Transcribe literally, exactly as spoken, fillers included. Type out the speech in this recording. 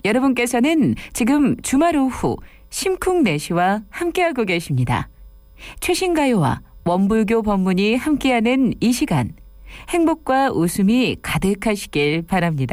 여러분께서는 지금 주말 오후 심쿵 내시와 함께하고 계십니다. 최신가요와 원불교 법문이 함께하는 이 시간, 행복과 웃음이 가득하시길 바랍니다.